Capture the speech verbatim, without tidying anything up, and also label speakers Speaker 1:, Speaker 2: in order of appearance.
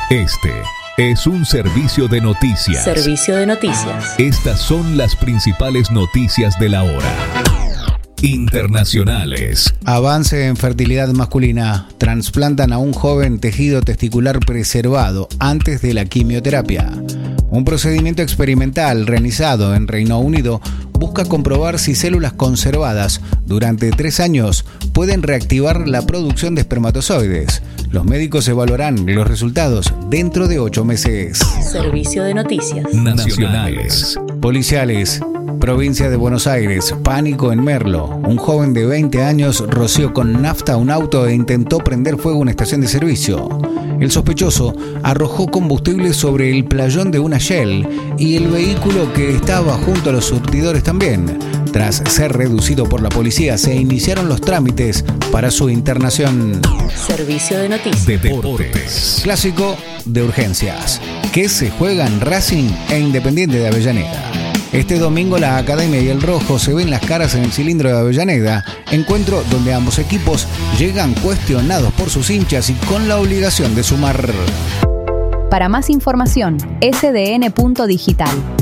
Speaker 1: Este es un servicio de noticias.
Speaker 2: Servicio de noticias.
Speaker 1: Estas son las principales noticias de la hora. Internacionales.
Speaker 3: Avance en fertilidad masculina. Transplantan a un joven tejido testicular preservado antes de la quimioterapia. Un procedimiento experimental realizado en Reino Unido busca comprobar si células conservadas durante tres años pueden reactivar la producción de espermatozoides. Los médicos evaluarán los resultados dentro de ocho meses.
Speaker 2: Servicio de noticias
Speaker 1: nacionales.
Speaker 3: Policiales. Provincia de Buenos Aires, pánico en Merlo. Un joven de veinte años roció con nafta un auto e intentó prender fuego a una estación de servicio. El sospechoso arrojó combustible sobre el playón de una Shell y el vehículo que estaba junto a los surtidores también. Tras ser reducido por la policía, se iniciaron los trámites para su internación.
Speaker 2: Servicio de noticias.
Speaker 1: De deportes.
Speaker 3: Clásico de urgencias, que se juega en Racing e Independiente de Avellaneda. Este domingo la Academia y el Rojo se ven las caras en el cilindro de Avellaneda, encuentro donde ambos equipos llegan cuestionados por sus hinchas y con la obligación de sumar.
Speaker 4: Para más información, ese de ene punto digital.